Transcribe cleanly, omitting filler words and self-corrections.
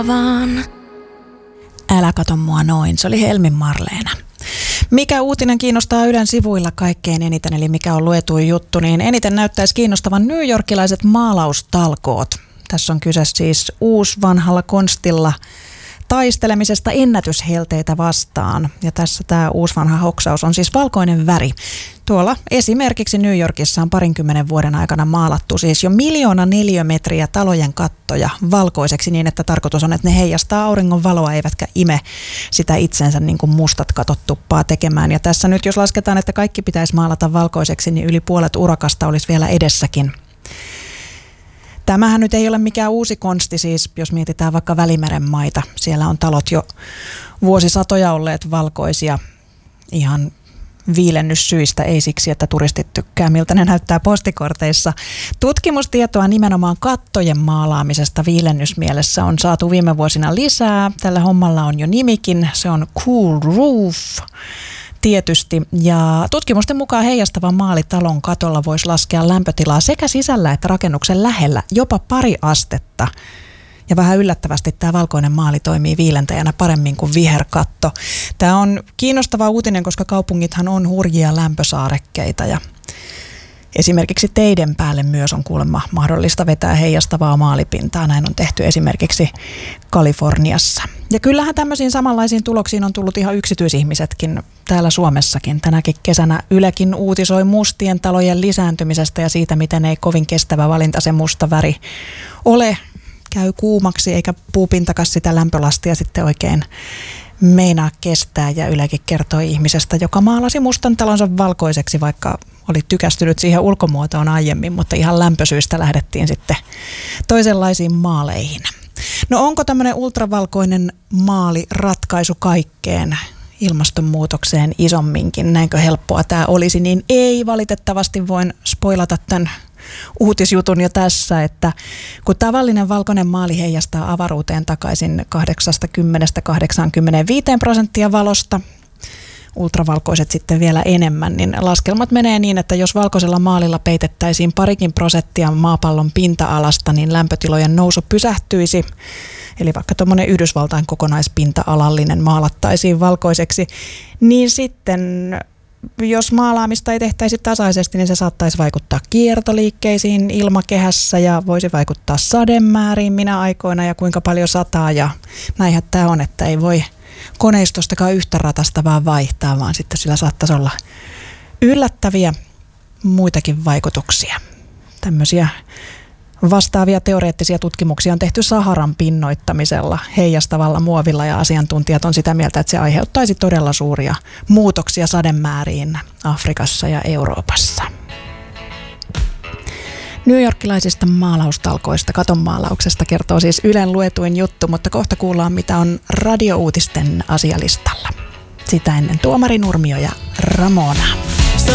Vaan. Älä kato mua noin, se oli Helmin Marleena. Mikä uutinen kiinnostaa Ylen sivuilla kaikkein eniten, eli mikä on luetuin juttu, niin eniten näyttäisi kiinnostavan newyorkilaiset maalaustalkoot. Tässä on kyse siis uusvanhalla konstilla taistelemisesta ennätyshelteitä vastaan. Ja tässä tämä uusvanha hoksaus on siis valkoinen väri. Tuolla esimerkiksi New Yorkissa on 20 vuoden aikana maalattu siis jo 1 000 000 neliömetriä talojen kattoja valkoiseksi niin, että tarkoitus on, että ne heijastaa auringon valoa eivätkä ime sitä itsensä niin kuin mustat katot tuppaa tekemään. Ja tässä nyt jos lasketaan, että kaikki pitäisi maalata valkoiseksi, niin yli puolet urakasta olisi vielä edessäkin. Tämähän nyt ei ole mikään uusi konsti siis, jos mietitään vaikka Välimeren maita. Siellä on talot jo vuosisatoja olleet valkoisia ihan viilennyssyistä, ei siksi, että turistit tykkää, miltä ne näyttää postikorteissa. Tutkimustietoa nimenomaan kattojen maalaamisesta viilennysmielessä on saatu viime vuosina lisää. Tällä hommalla on jo nimikin, se on Cool Roof. Tietysti. Ja tutkimusten mukaan heijastava maali talon katolla voisi laskea lämpötilaa sekä sisällä että rakennuksen lähellä jopa 2 astetta. Ja vähän yllättävästi tämä valkoinen maali toimii viilentäjänä paremmin kuin viherkatto. Tämä on kiinnostava uutinen, koska kaupungithan on hurjia lämpösaarekkeita ja esimerkiksi teiden päälle myös on kuulemma mahdollista vetää heijastavaa maalipintaa. Näin on tehty esimerkiksi Kaliforniassa. Ja kyllähän tämmöisiin samanlaisiin tuloksiin on tullut ihan yksityisihmisetkin täällä Suomessakin. Tänäkin kesänä Ylekin uutisoi mustien talojen lisääntymisestä ja siitä, miten ei kovin kestävä valinta se musta väri ole. Käy kuumaksi eikä puupintakas sitä lämpölastia sitten oikein meinaa kestää. Ja Ylekin kertoi ihmisestä, joka maalasi mustan talonsa valkoiseksi, vaikka oli tykästynyt siihen ulkomuotoon aiemmin, mutta ihan lämpösyistä lähdettiin sitten toisenlaisiin maaleihin. No onko tämmöinen ultravalkoinen maali ratkaisu kaikkeen ilmastonmuutokseen isomminkin? Näinkö helppoa tämä olisi? Niin ei valitettavasti, voin spoilata tämän uutisjutun jo tässä, että kun tavallinen valkoinen maali heijastaa avaruuteen takaisin 80–85% valosta, ultravalkoiset sitten vielä enemmän, niin laskelmat menee niin, että jos valkoisella maalilla peitettäisiin 2% maapallon pinta-alasta, niin lämpötilojen nousu pysähtyisi. Eli vaikka tuommoinen Yhdysvaltain kokonaispinta-alallinen maalattaisiin valkoiseksi, niin sitten jos maalaamista ei tehtäisi tasaisesti, niin se saattaisi vaikuttaa kiertoliikkeisiin ilmakehässä ja voisi vaikuttaa sademääriin minä aikoina ja kuinka paljon sataa. Ja näinhän tämä on, että ei voi koneistostakaan yhtä ratasta vaan vaihtaa, vaan sitten sillä saattaisi olla yllättäviä muitakin vaikutuksia. Tämmöisiä vastaavia teoreettisia tutkimuksia on tehty Saharan pinnoittamisella heijastavalla muovilla ja asiantuntijat on sitä mieltä, että se aiheuttaisi todella suuria muutoksia sademääriin Afrikassa ja Euroopassa. Newyorkilaisista maalaustalkoista, katonmaalauksesta kertoo siis Ylen luetuin juttu, mutta kohta kuullaan mitä on radiouutisten asialistalla. Sitä ennen Tuomari Nurmio ja Ramona.